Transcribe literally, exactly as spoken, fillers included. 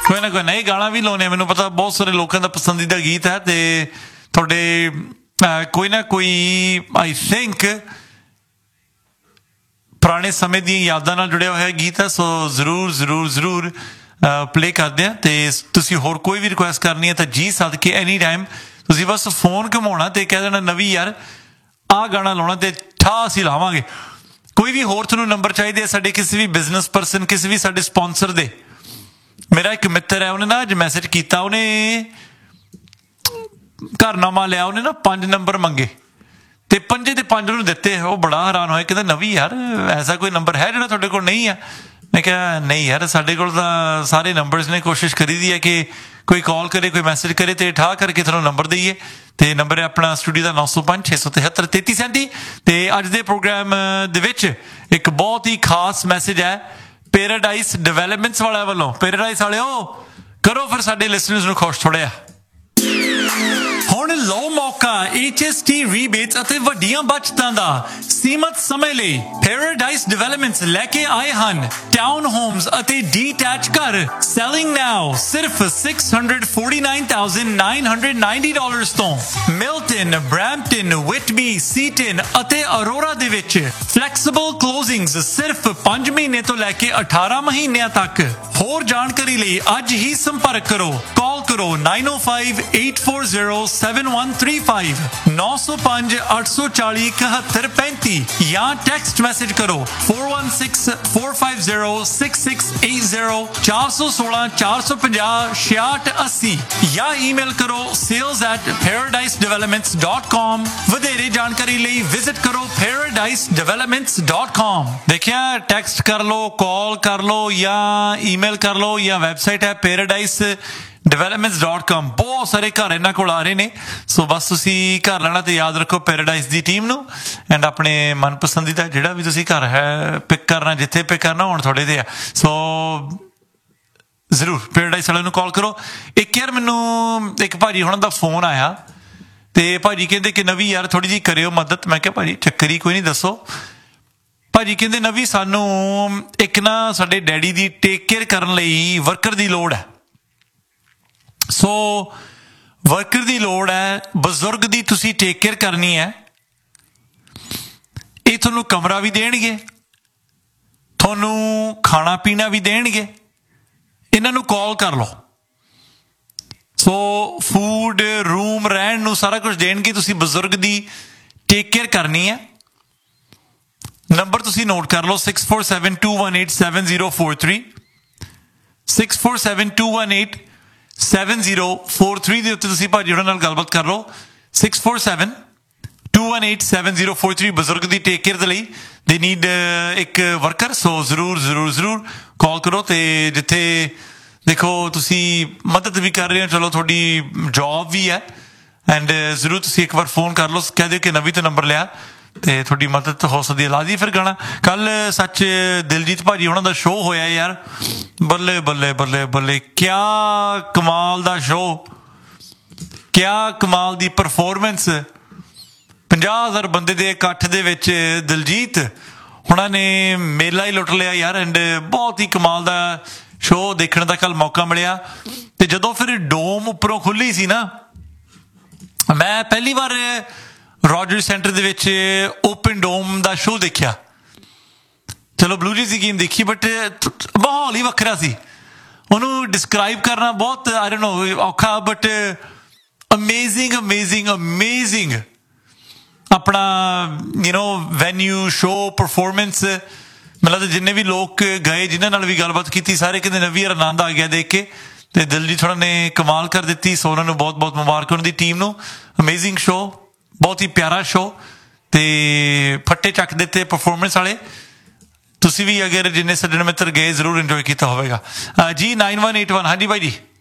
ਕੋਈ ਨਾ ਕੋਈ ਨਾ ਇਹ ਗਾਣਾ ਵੀ ਲਾਉਣੇ ਮੈਨੂੰ ਪਤਾ ਬਹੁਤ ਸਾਰੇ ਲੋਕਾਂ ਦਾ ਪਸੰਦੀਦਾ ਗੀਤ ਹੈ ਤੇ ਤੁਹਾਡੇ ਕੋਈ ਨਾ ਕੋਈ ਆਈ ਥਿੰਕ ਪੁਰਾਣੇ ਸਮੇਂ ਦੀਆਂ ਯਾਦਾਂ ਨਾਲ ਜੁੜਿਆ ਹੋਇਆ ਗੀਤ ਹੈ ਸੋ ਜ਼ਰੂਰ ਜ਼ਰੂਰ ਜ਼ਰੂਰ ਪਲੇ ਕਰਦੇ ਹਾਂ ਤੇ ਤੁਸੀਂ ਹੋਰ ਕੋਈ ਵੀ ਰਿਕੁਐਸਟ ਕਰਨੀ ਹੈ ਤਾਂ ਜੀ ਸਦਕੇ ਐਨੀ ਟਾਈਮ ਤੁਸੀਂ ਬਸ ਫੋਨ ਘੁਮਾਉਣਾ ਤੇ ਕਹਿ ਦੇਣਾ ਨਵੀਂ ਯਾਰ ਆਹ ਗਾਣਾ ਲਾਉਣਾ ਤੇ ਠਾ ਅਸੀਂ ਲਾਵਾਂਗੇ ਕੋਈ ਵੀ ਹੋਰ ਤੁਹਾਨੂੰ ਨੰਬਰ ਚਾਹੀਦੇ ਆ ਸਾਡੇ ਕਿਸੇ ਵੀ ਬਿਜ਼ਨਸ ਪਰਸਨ ਕਿਸੇ ਵੀ ਸਾਡੇ ਸਪਾਂਸਰ ਦੇ ਮੇਰਾ ਇੱਕ ਮਿੱਤਰ ਹੈ ਉਹਨੇ ਨਾ ਅੱਜ ਮੈਸੇਜ ਕੀਤਾ ਉਹਨੇ ਘਰਨਾਮਾ ਲਿਆ ਉਹਨੇ ਨਾ ਪੰਜ ਨੰਬਰ ਮੰਗੇ ਤੇ ਪੰਜੇ ਦੇ ਪੰਜ ਨੂੰ ਦਿੱਤੇ ਉਹ ਬੜਾ ਹੈਰਾਨ ਹੋਇਆ ਕਹਿੰਦਾ ਨਵੀਂ ਯਾਰ ਐਸਾ ਕੋਈ ਨੰਬਰ ਹੈ ਜਿਹੜਾ ਤੁਹਾਡੇ ਕੋਲ ਨਹੀਂ ਆ ਮੈਂ ਕਿਹਾ ਨਹੀਂ ਯਾਰ ਸਾਡੇ ਕੋਲ ਤਾਂ ਸਾਰੇ ਨੰਬਰਸ ਨੇ ਕੋਸ਼ਿਸ਼ ਕਰੀ ਦੀ ਹੈ ਕਿ ਕੋਈ ਕਾਲ ਕਰੇ ਕੋਈ ਮੈਸੇਜ ਕਰੇ ਤੇ ਠਾ ਕਰਕੇ ਤੁਹਾਨੂੰ ਨੰਬਰ ਦਈਏ ਤੇ ਨੰਬਰ ਹੈ ਆਪਣਾ ਸਟੂਡੀਓ ਦਾ ਨੌ ਸੌ ਪੰਜ ਛੇ ਸੌ ਤਿਹੱਤਰ ਤੇਤੀ ਸੈਂਤੀ ਤੇ ਅੱਜ ਦੇ ਪ੍ਰੋਗਰਾਮ ਦੇ ਵਿੱਚ ਇੱਕ ਬਹੁਤ ਹੀ ਖਾਸ ਮੈਸੇਜ ਹੈ ਪੈਰਾਡਾਈਸ ਡਿਵੈਲਪਮੈਂਟਸ ਵਾਲਿਆਂ ਵੱਲੋਂ ਪੈਰਾਡਾਈਸ ਵਾਲਿਓ ਕਰੋ ਫਿਰ ਸਾਡੇ ਲਿਸਨਰਸ ਨੂੰ ਖੁਸ਼ ਥੋੜ੍ਹਾ ਹੁਣ ਲਓ ਮੌਕਾ H S T ਰੀਬੇਟਸ ਅਤੇ ਵੱਡੀਆਂ ਬਚਤਾਂ ਦਾ ਸੀਮਤ ਸਮੇਂ ਲਈ ਪੈਰਾਡਾਈਸ ਡਿਵੈਲਪਮੈਂਟਸ ਲੈ ਕੇ ਆਏ ਹਨ ਟਾਊਨ ਹੋਮਸ ਅਤੇ ਡੀਟੈਚ ਘਰ ਸੈਲਿੰਗ ਨਾਓ ਸਿਰਫ six hundred forty-nine thousand nine hundred ninety dollars ਤੋਂ ਮਿਲਟਨ ਬਰੈਂਪਟਨ ਵਿਟਬੀ ਸੀਟਨ ਅਤੇ ਅਰੋਰਾ ਦੇ ਵਿੱਚ ਫਲੈਕਸੀਬਲ ਕਲੋਜ਼ਿੰਗਸ ਸਿਰਫ ਪੰਜ ਮਹੀਨੇ ਤੋਂ ਲੈ ਕੇ ਅਠਾਰਾਂ ਮਹੀਨਿਆਂ ਤੱਕ ਹੋਰ ਜਾਣਕਾਰੀ ਲਈ ਅੱਜ ਹੀ ਸੰਪਰਕ ਕਰੋ ਕਾਲ ਕਰੋ nine oh five eight four zero seven one three five ਨੌ ਸੌ ਪੰਜ ਅੱਠ ਸੌ ਚਾਲੀ ਇਕਹੱਤਰ ਪੈਂਤੀ ਜਾਂ ਟੈਕਸਟ ਮੈਸੇਜ ਕਰੋ four one six four five zero six six eight zero ਚਾਰ ਸੌ ਸੋਲਾਂ ਚਾਰ ਸੌ ਪੰਜਾਹ ਛਿਆਹਠ ਅੱਸੀ ਜਾਂ ਈਮੇਲ ਕਰੋ sales at paradise developments dot com ਵਧੇਰੇ ਜਾਣਕਾਰੀ ਲਈ ਵਿਜ਼ਿਟ ਕਰੋ paradise developments dot com ਦੇਖਿਆ ਟੈਕਸਟ ਕਰ ਲਓ ਕਾਲ ਕਰ ਲਓ ਜਾਂ ਈਮੇਲ ਕਰ ਲਓ ਜਾਂ ਵੈਬਸਾਈਟ ਹੈ paradise developments dot com ਬਹੁਤ ਸਾਰੇ ਘਰ ਇਹਨਾਂ ਕੋਲ ਆ ਰਹੇ ਨੇ ਸੋ ਬਸ ਤੁਸੀਂ ਘਰ ਲੈਣਾ ਤੇ ਯਾਦ ਰੱਖੋ ਪੈਰਾਡਾਈਸ ਦੀ ਟੀਮ ਨੂੰ ਐਂਡ ਆਪਣੇ ਮਨਪਸੰਦੀਦਾ ਜਿਹੜਾ ਵੀ ਤੁਸੀਂ ਘਰ ਹੈ ਪਿਕ ਕਰਨਾ ਜਿੱਥੇ ਪਿਕ ਕਰਨਾ ਹੁਣ ਤੁਹਾਡੇ ਤੇ ਆ ਸੋ ਜ਼ਰੂਰ ਪੈਰਾਡਾਈਸ ਵਾਲਿਆਂ ਨੂੰ ਕਾਲ ਕਰੋ ਇੱਕ ਯਾਰ ਮੈਨੂੰ ਇੱਕ ਭਾਜੀ ਹੁਣਾਂ ਦਾ ਫੋਨ ਆਇਆ ਤੇ ਭਾਜੀ ਕਹਿੰਦੇ ਕਿ ਨਵੀਂ ਯਾਰ ਥੋੜ੍ਹੀ ਜਿਹੀ ਕਰਿਓ ਮਦਦ ਮੈਂ ਕਿਹਾ ਭਾਜੀ ਚੱਕਰ ਹੀ ਕੋਈ ਨਹੀਂ ਦੱਸੋ ਭਾਜੀ ਕਹਿੰਦੇ ਨਵੀਂ ਸਾਨੂੰ ਇੱਕ ਨਾ ਸਾਡੇ ਡੈਡੀ ਦੀ ਟੇਕ ਕੇਅਰ ਕਰਨ ਲਈ ਵਰਕਰ ਦੀ ਲੋੜ ਹੈ ਸੋ ਵਰਕਰ ਦੀ ਲੋੜ ਹੈ ਬਜ਼ੁਰਗ ਦੀ ਤੁਸੀਂ ਟੇਕ ਕੇਅਰ ਕਰਨੀ ਹੈ ਇਹ ਤੁਹਾਨੂੰ ਕਮਰਾ ਵੀ ਦੇਣਗੇ ਤੁਹਾਨੂੰ ਖਾਣਾ ਪੀਣਾ ਵੀ ਦੇਣਗੇ ਇਹਨਾਂ ਨੂੰ ਕਾਲ ਕਰ ਲਓ ਸੋ ਫੂਡ ਰੂਮ ਰਹਿਣ ਨੂੰ ਸਾਰਾ ਕੁਝ ਦੇਣਗੇ ਤੁਸੀਂ ਬਜ਼ੁਰਗ ਦੀ ਟੇਕ ਕੇਅਰ ਕਰਨੀ ਹੈ ਨੰਬਰ ਤੁਸੀਂ ਨੋਟ ਕਰ ਲਓ six four seven two one eight seven zero four three six four seven two one eight seven zero four three ਦੇ ਉੱਤੇ ਤੁਸੀਂ ਭਾਜੀ ਉਹਨਾਂ ਨਾਲ ਗੱਲਬਾਤ ਕਰ ਲਓ six four seven two one eight seven zero four three ਬਜ਼ੁਰਗ ਦੀ ਟੇਕ ਕੇਅਰ ਦੇ ਲਈ ਦੇ ਨੀਡ ਇੱਕ ਵਰਕਰ ਸੋ ਜ਼ਰੂਰ ਜ਼ਰੂਰ ਜ਼ਰੂਰ ਕਾਲ ਕਰੋ ਤੇ ਜਿੱਥੇ ਦੇਖੋ ਤੁਸੀਂ ਮਦਦ ਵੀ ਕਰ ਰਹੇ ਹੋ ਚਲੋ ਤੁਹਾਡੀ ਜੋਬ ਵੀ ਹੈ ਐਂਡ ਜ਼ਰੂਰ ਤੁਸੀਂ ਇੱਕ ਵਾਰ ਫੋਨ ਕਰ ਲਓ ਕਹਿ ਦਿਓ ਕਿ ਨਵੀਂ ਤੋਂ ਨੰਬਰ ਲਿਆ ਤੇ ਤੁਹਾਡੀ ਮਦਦ ਹੋ ਸਕਦੀ ਹੈ ਲਾ ਦੀ ਫਿਰ ਗਾਣਾ ਕੱਲ ਸੱਚ ਦਿਲਜੀਤ ਭਾਜੀ ਉਹਨਾਂ ਦਾ ਸ਼ੋਅ ਹੋਇਆ ਯਾਰ ਬੱਲੇ ਬੱਲੇ ਬੱਲੇ ਬੱਲੇ ਕਿਆ ਕਮਾਲ ਦਾ ਸ਼ੋਅ ਕਿਆ ਕਮਾਲ ਦੀ ਪਰਫੋਰਮੈਂਸ ਪੰਜਾਹ ਹਜ਼ਾਰ ਬੰਦੇ ਦੇ ਇਕੱਠ ਦੇ ਵਿੱਚ ਦਿਲਜੀਤ ਉਹਨਾਂ ਨੇ ਮੇਲਾ ਹੀ ਲੁੱਟ ਲਿਆ ਯਾਰ ਐਂਡ ਬਹੁਤ ਹੀ ਕਮਾਲ ਦਾ ਸ਼ੋਅ ਦੇਖਣ ਦਾ ਕੱਲ ਮੌਕਾ ਮਿਲਿਆ ਤੇ ਜਦੋਂ ਫਿਰ ਡੋਮ ਉੱਪਰੋਂ ਖੁੱਲੀ ਸੀ ਨਾ ਮੈਂ ਪਹਿਲੀ ਵਾਰ ਰੋਜਰ ਸੈਂਟਰ ਦੇ ਵਿੱਚ ਓਪਨ ਡੋਮ ਦਾ ਸ਼ੋਅ ਦੇਖਿਆ ਚਲੋ ਬਲੂ ਜੀਜ਼ ਦੀ ਗੇਮ ਦੇਖੀ ਬਟ ਮਾਹੌਲ ਹੀ ਵੱਖਰਾ ਸੀ ਉਹਨੂੰ ਡਿਸਕ੍ਰਾਈਬ ਕਰਨਾ ਬਹੁਤ ਆਈ ਡੋਨਟ ਨੋ ਔਖਾ ਬਟ ਅਮੇਜ਼ਿੰਗ ਅਮੇਜ਼ਿੰਗ ਅਮੇਜ਼ਿੰਗ ਆਪਣਾ you know Venue show performance ਮੈਨੂੰ ਲੱਗਦਾ ਜਿੰਨੇ ਵੀ ਲੋਕ ਗਏ ਜਿਨ੍ਹਾਂ ਨਾਲ ਵੀ ਗੱਲਬਾਤ ਕੀਤੀ ਸਾਰੇ ਕਹਿੰਦੇ ਨਵੀਂ ਯਾਰ ਆਨੰਦ ਆ ਗਿਆ ਦੇਖ ਕੇ ਤੇ ਦਿਲਜੀਤ ਥੋੜ੍ਹਾ ਨੇ ਕਮਾਲ ਕਰ ਦਿੱਤੀ ਸੋ ਉਹਨਾਂ ਨੂੰ ਬਹੁਤ ਬਹੁਤ ਮੁਬਾਰਕ ਉਹਨਾਂ ਦੀ ਟੀਮ ਨੂੰ ਅਮੇਜ਼ਿੰਗ ਸ਼ੋਅ ਬਹੁਤ ਹੀ ਪਿਆਰਾ ਸ਼ੋਅ ਤੇ ਫੱਟੇ ਚੱਕ ਦਿੱਤੇ ਪਰਫੋਰਮੈਂਸ ਵਾਲੇ ਤੁਸੀਂ ਵੀ ਅਗਰ ਜਿੰਨੇ ਸੱਜਣ ਮਿੱਤਰ ਗਏ ਜ਼ਰੂਰ ਇੰਜੋਏ ਕੀਤਾ ਹੋਵੇਗਾ ਜੀ nine one eight one ਹਾਂਜੀ ਭਾਈ ਜੀ